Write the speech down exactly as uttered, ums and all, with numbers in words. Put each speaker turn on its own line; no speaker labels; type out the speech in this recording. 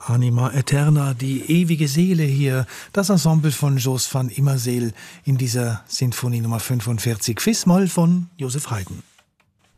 Anima Eterna, die ewige Seele hier, das Ensemble von Jos van Immerseel in dieser Sinfonie Nummer fünfundvierzig Fis-Moll von Joseph Haydn.